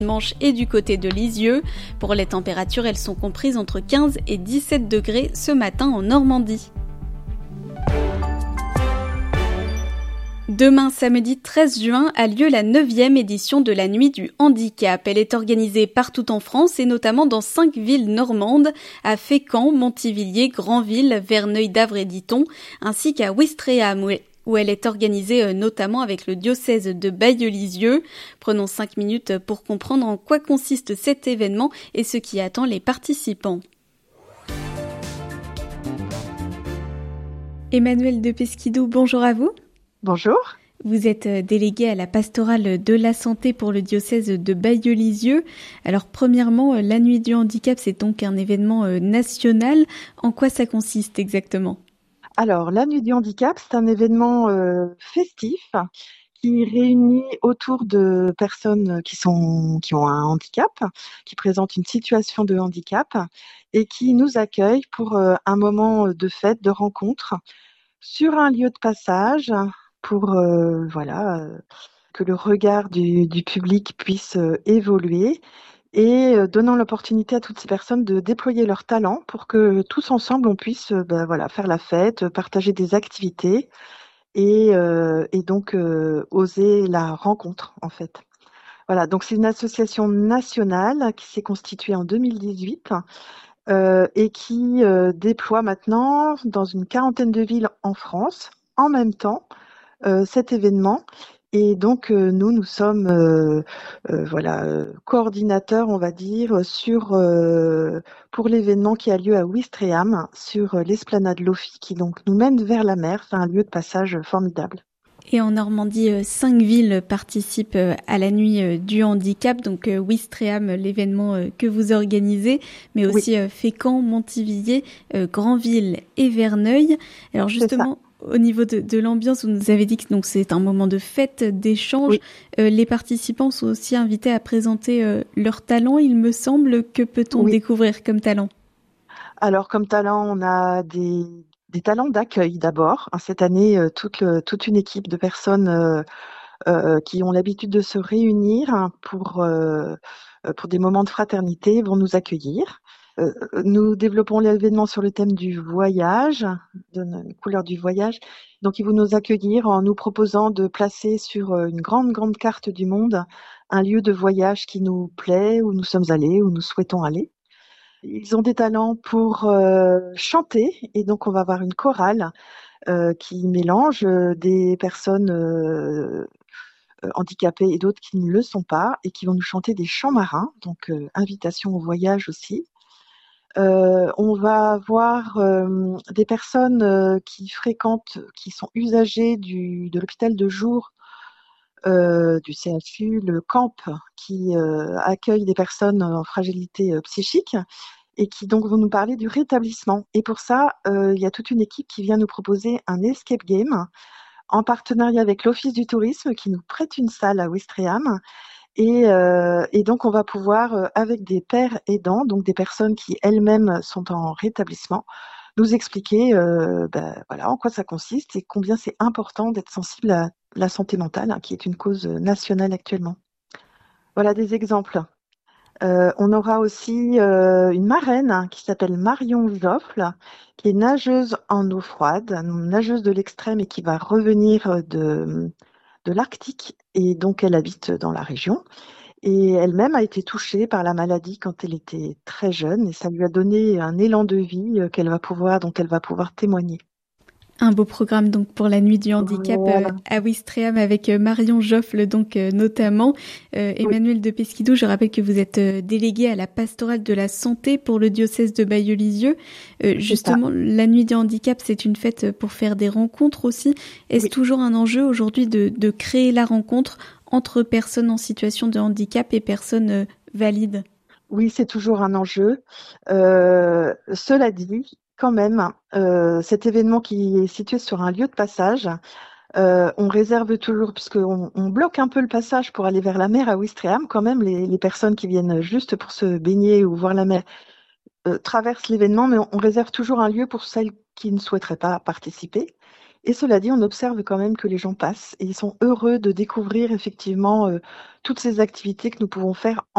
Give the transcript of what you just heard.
Manche et du côté de Lisieux. Pour les températures, elles sont comprises entre 15 et 17 degrés ce matin en Normandie. Demain, samedi 13 juin, a lieu la 9e édition de la Nuit du Handicap. Elle est organisée partout en France et notamment dans 5 villes normandes, à Fécamp, Montivilliers, Granville, Verneuil-d'Avre et Diton, ainsi qu'à Ouistreham, où elle est organisée notamment avec le diocèse de Bailleul-Lisieux. Prenons 5 minutes pour comprendre en quoi consiste cet événement et ce qui attend les participants. Emmanuelle de Pesquidou, bonjour à vous. Bonjour. Vous êtes déléguée à la pastorale de la santé pour le diocèse de Bailleul-Lisieux. Alors premièrement, la Nuit du Handicap, c'est donc un événement national. En quoi ça consiste exactement ? Alors, la Nuit du Handicap, c'est un événement festif qui réunit autour de personnes qui ont un handicap, qui présentent une situation de handicap et qui nous accueillent pour un moment de fête, de rencontre sur un lieu de passage pour que le regard du public puisse évoluer et donnant l'opportunité à toutes ces personnes de déployer leurs talents pour que tous ensemble on puisse faire la fête, partager des activités et donc oser la rencontre en fait. Voilà, donc c'est une association nationale qui s'est constituée en 2018 et qui déploie maintenant dans une quarantaine de villes en France en même temps cet événement. Et donc nous sommes coordinateurs, on va dire, pour l'événement qui a lieu à Ouistreham, sur l'esplanade Lofi, qui donc nous mène vers la mer. C'est un lieu de passage formidable. Et en Normandie, 5 villes participent à la Nuit du Handicap, donc Ouistreham, l'événement que vous organisez, mais aussi Fécamp, Montivilliers, Granville et Verneuil. Alors justement, au niveau de l'ambiance, vous nous avez dit que donc c'est un moment de fête, d'échange. Les participants sont aussi invités à présenter leurs talents, il me semble. Que peut-on découvrir comme talent ? Alors comme talent, on a des talents d'accueil d'abord. Cette année, toute une équipe de personnes qui ont l'habitude de se réunir pour des moments de fraternité vont nous accueillir. Nous développons l'événement sur le thème du voyage, de la couleur du voyage. Donc, ils vont nous accueillir en nous proposant de placer sur une grande carte du monde un lieu de voyage qui nous plaît, où nous sommes allés, où nous souhaitons aller. Ils ont des talents pour chanter, et donc on va avoir une chorale qui mélange des personnes handicapées et d'autres qui ne le sont pas, et qui vont nous chanter des chants marins, donc invitation au voyage aussi. On va avoir des personnes qui sont usagers de l'hôpital de jour du CHU, le CAMP, qui accueille des personnes en fragilité psychique et qui donc vont nous parler du rétablissement. Et pour ça, il y a toute une équipe qui vient nous proposer un escape game en partenariat avec l'Office du tourisme qui nous prête une salle à Ouistreham. Et donc, on va pouvoir, avec des pairs aidants, donc des personnes qui elles-mêmes sont en rétablissement, nous expliquer en quoi ça consiste et combien c'est important d'être sensible à la santé mentale, qui est une cause nationale actuellement. Voilà des exemples. On aura aussi une marraine qui s'appelle Marion Joffle, qui est nageuse en eau froide, nageuse de l'extrême et qui va revenir de l'Arctique, et donc elle habite dans la région. Et elle-même a été touchée par la maladie quand elle était très jeune, et ça lui a donné un élan de vie dont elle va pouvoir témoigner. Un beau programme donc pour la Nuit du Handicap à Ouistreham avec Marion Joffle donc notamment. Emmanuelle de Pesquidou, je rappelle que vous êtes déléguée à la pastorale de la santé pour le diocèse de Bailleul-Lisieux. Justement, la Nuit du Handicap, c'est une fête pour faire des rencontres aussi. Est-ce toujours un enjeu aujourd'hui de créer la rencontre entre personnes en situation de handicap et personnes valides ? Oui, c'est toujours un enjeu. Cela dit, quand même, cet événement qui est situé sur un lieu de passage, on réserve toujours, puisqu'on bloque un peu le passage pour aller vers la mer à Ouistreham, quand même, les personnes qui viennent juste pour se baigner ou voir la mer traversent l'événement, mais on réserve toujours un lieu pour celles qui ne souhaiteraient pas participer. Et cela dit, on observe quand même que les gens passent et ils sont heureux de découvrir effectivement toutes ces activités que nous pouvons faire